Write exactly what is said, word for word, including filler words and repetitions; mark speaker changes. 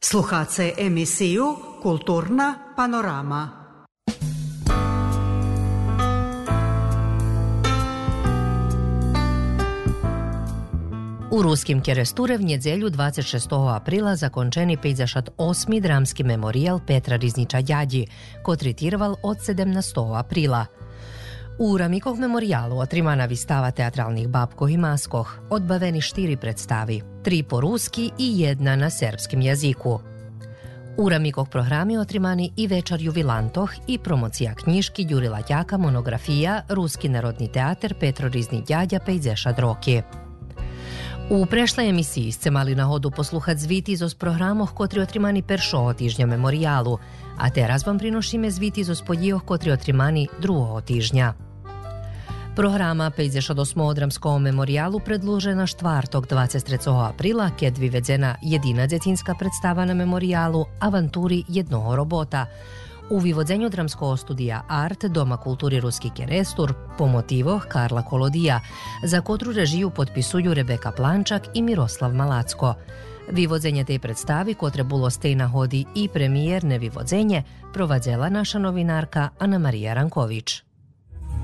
Speaker 1: Slušate emisiju Kulturna panorama.
Speaker 2: U ruskim Keresture v nedjelju dvadeset šestog aprila zakončeni peťdesiat osmi dramski memorial Petra Rizniča Djadji, ko tretiral od sedemnajstog aprila. U Ramikov memorialu otrimana vistava teatralnih babkoh i maskoh, odbaveni štiri predstavi, tri po ruski i jedna na serbskim jeziku. U Ramikov programi otrimani i večer jubilantoh i promocija knjiški Đurila Tjaka monografija Ruski narodni teater Petro Rizni Djadja peťdesiat roki. U prešlej emisiji ste mali nahodu posluhat zvitizos programoh kotri otrimani peršoho tižnja memorialu, a teraz vam prinošime zvitizos podjijoh kotri otrimani drugoho tižnja. Programa peťdesiat osmog dramskog memorialu predlužena štvartog dvadeset trećeg aprila, kad vyvedzena jedina djetinska predstava na memorialu Avanturi jednoho robota, u vyvodzenju dramskog studija Art Doma kulturi Ruski Kerestur po motivoh Karla Kolodija, za kotru režiju potpisuju Rebeka Plančak i Miroslav Malacko. Vyvodzenje tej predstavi, kotre bulo stej nahodi i premijerne vyvodzenje, provadzela naša novinarka Ana Marija Ranković.